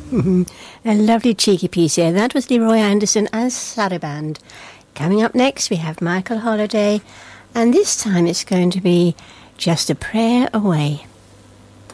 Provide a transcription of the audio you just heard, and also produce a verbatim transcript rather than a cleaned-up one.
A lovely cheeky piece here. That was Leroy Anderson and Saraband. Coming up next, we have Michael Holiday, and this time it's going to be Just a Prayer Away.